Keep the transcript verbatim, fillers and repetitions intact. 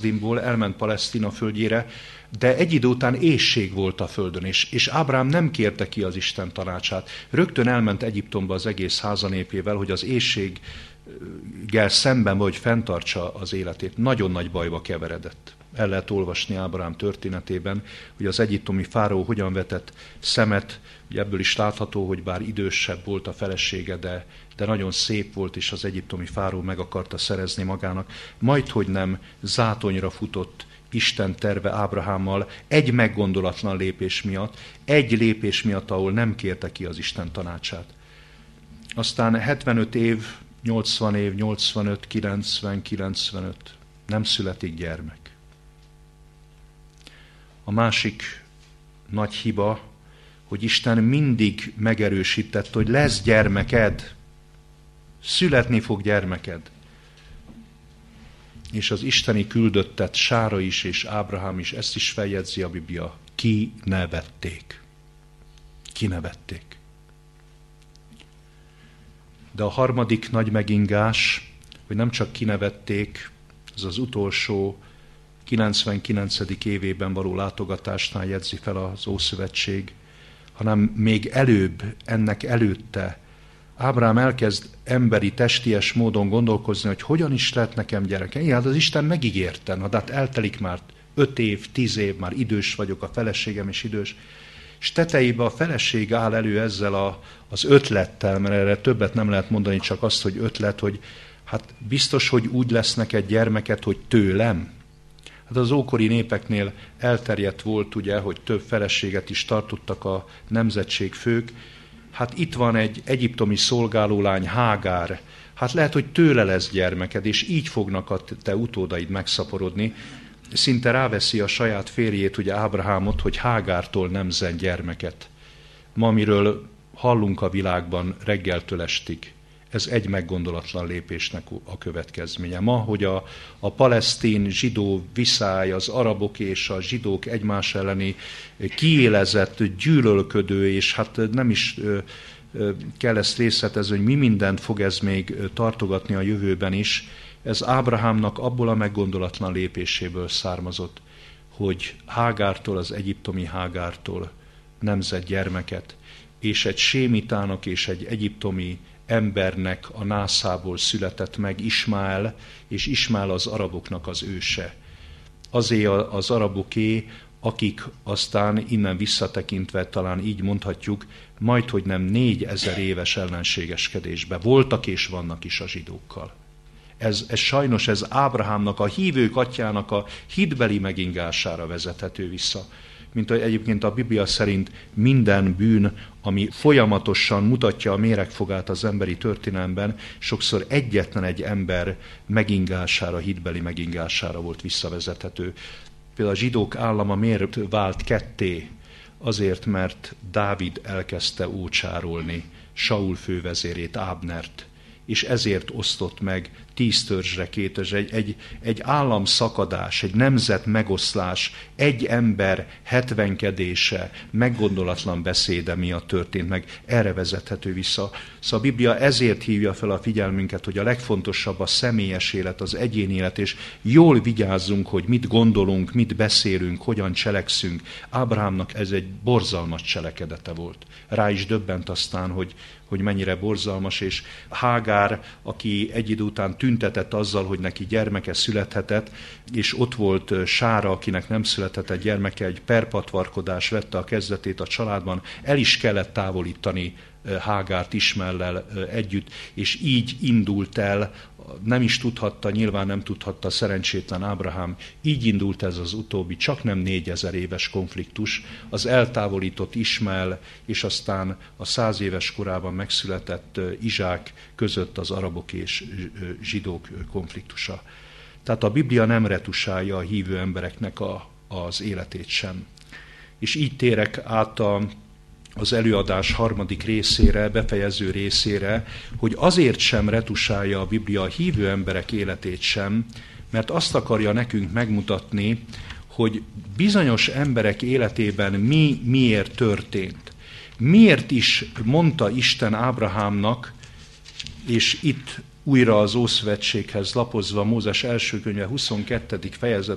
Rezdimból elment Palesztina földjére, de egy idő után éhség volt a földön, és, és Ábrahám nem kérte ki az Isten tanácsát. Rögtön elment Egyiptomba az egész házanépével, hogy az éhséggel szemben vagy fenntartsa az életét. Nagyon nagy bajba keveredett. El lehet olvasni Ábrahám történetében, hogy az egyiptomi fáraó hogyan vetett szemet, ugye ebből is látható, hogy bár idősebb volt a felesége, de, de nagyon szép volt, és az egyiptomi fáraó meg akarta szerezni magának. Majdhogy nem zátonyra futott Isten terve Ábrahámmal egy meggondolatlan lépés miatt, egy lépés miatt, ahol nem kérte ki az Isten tanácsát. Aztán hetvenöt év, nyolcvan év, nyolcvanöt, kilencven, kilencvenöt, nem születik gyermek. A másik nagy hiba, hogy Isten mindig megerősített, hogy lesz gyermeked, születni fog gyermeked. És az isteni küldöttet Sára is és Ábrahám is, ezt is feljegyzi a Biblia, kinevették. Kinevették. De a harmadik nagy megingás, hogy nem csak kinevették, ez az utolsó kilencvenkilencedik évében való látogatásnál jegyzi fel az Ószövetség, hanem még előbb, ennek előtte Ábrahám elkezd emberi, testies módon gondolkozni, hogy hogyan is lehet nekem gyereke. Igen, hát az Isten megígérte, na, de hát eltelik már öt év, tíz év, már idős vagyok, a feleségem is idős. És tetejébe a feleség áll elő ezzel a, az ötlettel, mert erre többet nem lehet mondani, csak azt, hogy ötlet, hogy hát biztos, hogy úgy lesz neked gyermeked, hogy tőlem. Hát az ókori népeknél elterjedt volt, ugye, hogy több feleséget is tartottak a nemzetségfők. Hát itt van egy egyiptomi szolgálólány, Hágár. Hát lehet, hogy tőle lesz gyermeked, és így fognak a te utódaid megszaporodni. Szinte ráveszi a saját férjét, ugye Ábrahámot, hogy Hágártól nemzen gyermeket. Ma, amiről hallunk a világban reggeltől estig, ez egy meggondolatlan lépésnek a következménye. Ma, hogy a, a palesztin zsidó viszály, az arabok és a zsidók egymás elleni kiélezett, gyűlölködő, és hát nem is kell ezt részletezni, hogy mi mindent fog ez még tartogatni a jövőben is, ez Ábrahámnak abból a meggondolatlan lépéséből származott, hogy Hágártól, az egyiptomi Hágártól nemzett gyermeket, és egy sémitának és egy egyiptomi embernek a nászából született meg Ismáel, és Ismáel az araboknak az őse. Azért az araboké, akik aztán innen visszatekintve talán így mondhatjuk, majdhogy nem négyezer éves ellenségeskedésben voltak és vannak is a zsidókkal. Ez, ez sajnos ez Ábrahámnak, a hívők atyjának a hitbeli megingására vezethető vissza. Mint egyébként a Biblia szerint minden bűn, ami folyamatosan mutatja a méregfogát az emberi történelemben, sokszor egyetlen egy ember megingására, hitbeli megingására volt visszavezethető. Például a zsidók állama miért vált ketté? Azért, mert Dávid elkezdte ócsárolni Saul fővezérét, Ábnert, és ezért osztott meg tíz törzsre, két törzsre, egy, egy, egy államszakadás, egy nemzet megoszlás, egy ember hetvenkedése, meggondolatlan beszéde miatt történt meg, erre vezethető vissza. Szóval a Biblia ezért hívja fel a figyelmünket, hogy a legfontosabb a személyes élet, az egyéni élet, és jól vigyázzunk, hogy mit gondolunk, mit beszélünk, hogyan cselekszünk. Ábrahámnak ez egy borzalmas cselekedete volt. Rá is döbbent aztán, hogy, hogy mennyire borzalmas, és Hágár, aki egy idő után tüntetett azzal, hogy neki gyermeke születhetett, és ott volt Sára, akinek nem születhetett gyermeke, egy perpatvarkodás vette a kezdetét a családban, el is kellett távolítani Hágárt Ismaellel együtt, és így indult el, nem is tudhatta, nyilván nem tudhatta szerencsétlen Ábrahám, így indult ez az utóbbi, csak nem négyezer éves konfliktus, az eltávolított Ismael, és aztán a száz éves korában megszületett Izsák között az arabok és zsidók konfliktusa. Tehát a Biblia nem retusálja a hívő embereknek a, az életét sem. És így térek át a az előadás harmadik részére, befejező részére, hogy azért sem retusálja a Biblia a hívő emberek életét sem, mert azt akarja nekünk megmutatni, hogy bizonyos emberek életében mi miért történt. Miért is mondta Isten Ábrahámnak, és itt újra az Ószövetséghez lapozva, Mózes első könyve huszonkettedik fejezet